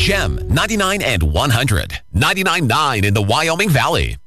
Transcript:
Gem 99 and 100. 99.9 in the Wyoming Valley.